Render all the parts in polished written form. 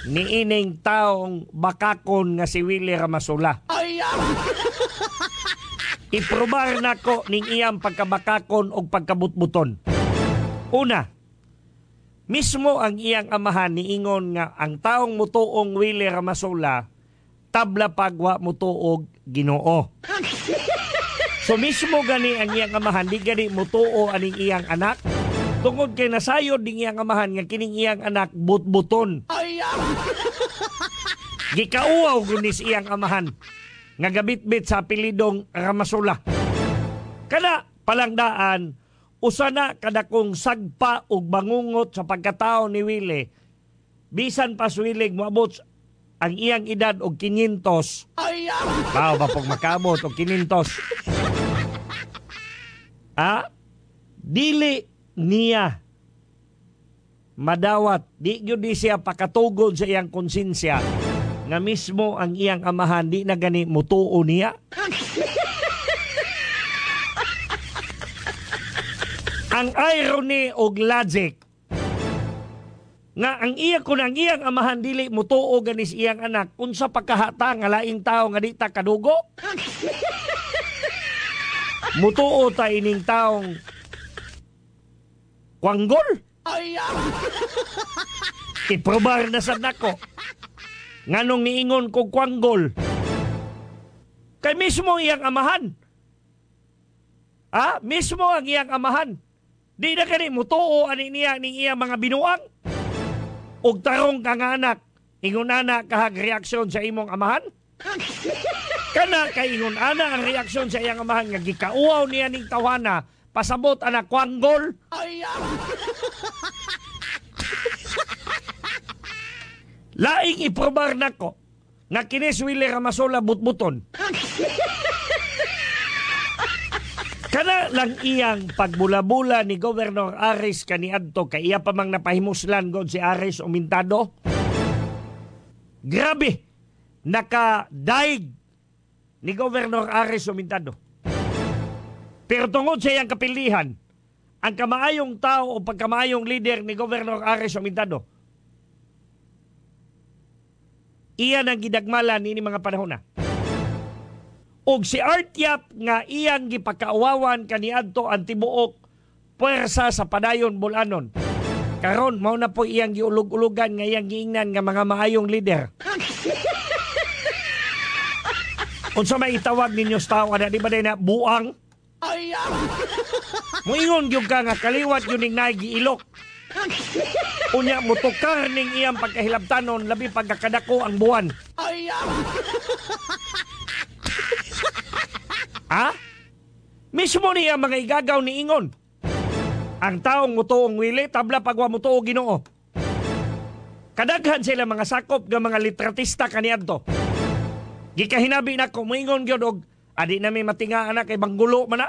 niining taong bakakon nga si Willie Ramasola. Iprobar na ko ning iyang pagkabakakon o pagkabutbuton. Una, mismo ang iyang amahan niingon nga ang taong mutuong Willie Ramasola tabla pagwa mutuog Ginoo. So mismo gani ang iyang amahan di gani mutuo aning iyang anak. Tungod kay nasayod ding iyang amahan nga kining iyang anak butbuton. Gikauaw gunis iyang amahan nga gabitbit sa apelidong Ramasola. Kada palangdaan usa na kadakong sagpa ug bangungot sa pagkatao ni Willie. Bisan pa suwilig moabot ang iyang edad og 500. Bao ba pong makabot og 500? Dili niya madawat, di gyud di siya pakatugod sa iyang konsensya nga mismo ang iyang amahan di na gani mutuo niya. Ang irony og logic nga ang iyang amahan dili mutuo ganis iyang anak unsa pagkahata nga laing tao nga di ta kadugo. Mutuo ta ining taong Kwanggol. Iprobar na sad nako nganong niingon ko Kwanggol kay mismo iyang amahan. Mismo ang iyang amahan di na kani mutuo ani niya ning iyang mga binuang og tarong ka nga anak ingon ana kahag reaksyon sa imong amahan. Kana kay ingon ana ang reaksyon sa iyang amahan nga gikauaw niya ning tawana pasabot anak Kwanggol. Laing iprobar nako nga kini si Willie Ramasola butbuton. Kana lang iyang pagbula-bula ni Governor Aris kaniadto kay iya pa mang napahimuslan god si Aris Umintado. Grabe nakadaig ni Governor Aris Umintado. Pero tungod sa iyang kapilihan, ang kamaayong tao o pagkamaayong leader ni Governor Aris Umintado, iyan ang gidagmalan ni mga panahon na. Og si Artyap nga iyang gipakaawawan kaniadto ang tibuok puwersa sa padayon bulanon. Karon mao na po iyang giulog-ulugan nga iyang giingnan nga mga maayong leader. Unsa may itawag ninyo sa tao ana di ba na buang? Moingon gyud ka nga kaliwat yun ning nagiilok. Unya mutukar ning iyang pagkahilabtanon labi pagkakadako ang buwan. Mismo niya mga igagaw ni ingon. Ang taong mutuong Willie tabla pagwa mutuo Ginoo. Kadaghan sila mga sakop nga mga litratista kaniadto. Gikahinabi na ko moingon gyud og adi na may matingaan na kay banggulo man na.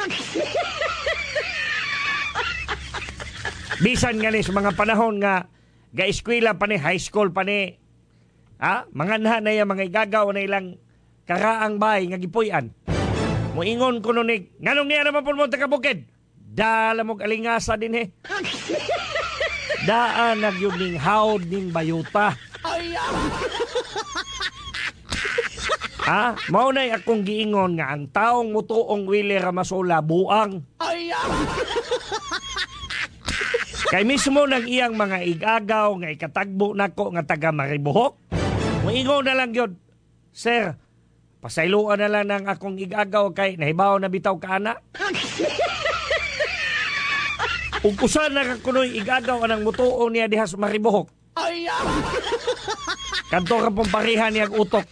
Bisan nga ni sa mga panahon nga ga-eskwela pa ni, high school pa ni, mga na yung mga igagaw na ilang karaang bay nga gipuy-an. Muingon ko nun nganong niya naman po mo takabukid? Dala mong alingasa din Daan nagyun ning hawd ning bayuta. Maunay akong giingon nga ang taong mutuong Willie Ramasola buang. Kay mismo nang iyang mga igagaw nga ikatagbo nako nga taga Maribohok. Moingon na lang yun, Sir, pasayloan na lang ng akong igagaw kay nahibaw na bitaw ka ana. Ug usa na kunoy igagaw anang mutuong niya diha sa Maribohok. Kanto ka pong parihan niyang utok.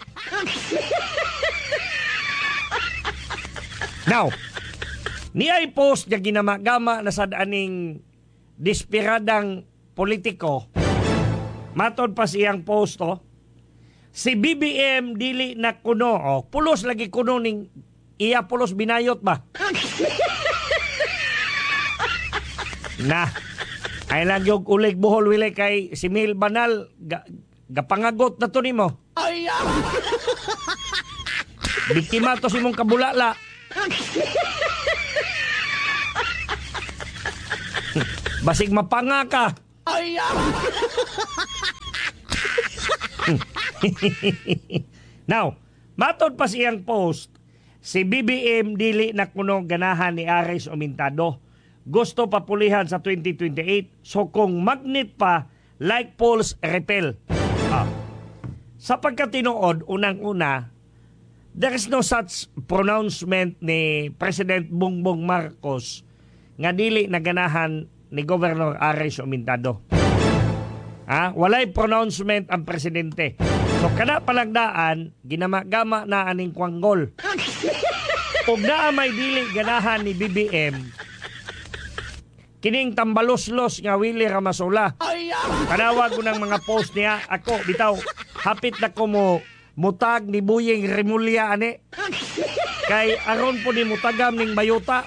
Now, niya'y post niya ginamagama na sa aning desperadang politiko. Matod pa siyang post si BBM dili na kuno. Pulos lagi kuno ning iya pulos binayot ba? Ay lang yung ulig buhol wili kay si Mil Banal gapangagot na to nimo. Biktima to si mong kabulala. Basig mapanga ka. Now, matod pa siyang post, si BBM dili na kuno ganahan ni Aris Omentado. Gusto pa pulihan sa 2028. So kung magnet pa, like polls repel. Sa pagkatinuod, unang-una, there is no such pronouncement ni President Bongbong Marcos nga dili na ganahan ni Governor Aris Omentado. Walay pronouncement ang presidente. So kada palagdaan, ginamagama na aning kwanggol. Ug naa may dili ganahan ni BBM, kining tambaloslos nga Willie Ramasola. Kanawag ko ng mga post niya, ako bitaw hapit na ko mo mutag ni Buying Rimulya ani. Kay aron po ni mutagam ning bayuta.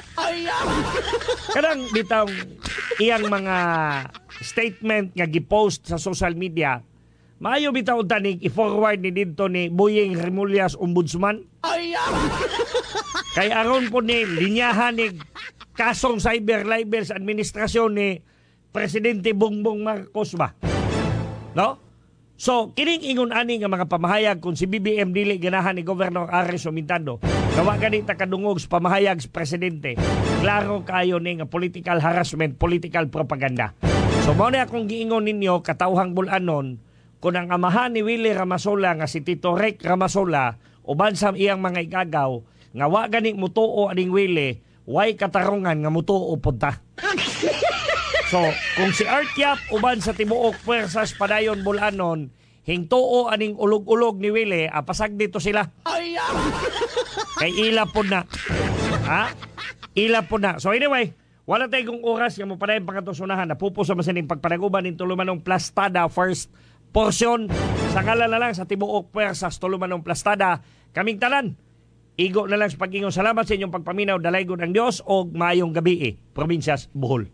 Kadang bitaw iyang mga statement nga gipost sa social media, maayo bitaw tanig i-forward ni dito ni Buying Rimulya's ombudsman. Kay aron po ni linyahan ni kasong cyber libel sa administrasyon ni Presidente Bongbong Marcos ba? No? So, kining ingon ani nga mga pamahayag kung si BBM dili ganahan ni Governor Aris Omentado, gawa ganit kadungog sa pamahayag sa presidente. Klaro kayo ni nga political harassment, political propaganda. So, mao na akong giingon ninyo katawhang bulanon kung ang amahan ni Willie Ramasola nga si Tito Rick Ramasola uban sa iyang mga igagaw nga wa gani mutuo aning Willie, way katarungan nga mutuo punta. So, kung si Art Yap uban sa tibuok puwersas padayon bulanon, hingtuo aning ulog-ulog ni Willie, apasag dito sila. Kay ila po na. Ila po na. So anyway, wala tayong oras nga mo padayon pangatusunahan. Napupuso masaning pagpanaguban ng tulumanong plastada first portion. Sa ngala na lang sa tibuok puwersas tulumanong plastada. Kaming tanan, igo na lang sa pag-ingon. Salamat sa inyong pagpaminaw. Dalaygon ang Diyos o mayong gabi Probinsyas Bohol.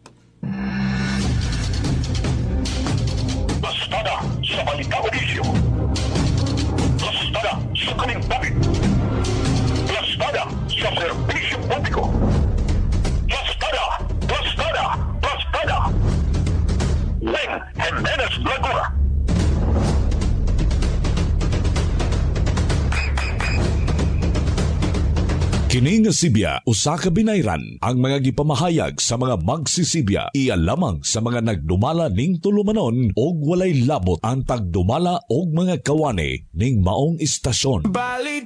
Plastada sa balitang isyu. Plastada sa kanintabit. Plastada sa serbisyo publiko. Plastada, plastada, plastada. Len Jimenez Blagura. Kini nga Sibya usa ka binayran ang mga gipamahayag sa mga magsisibya iya lamang sa mga nagdumala ning tulumanon og walay labot ang pagdumala og mga kawani ning maong istasyon.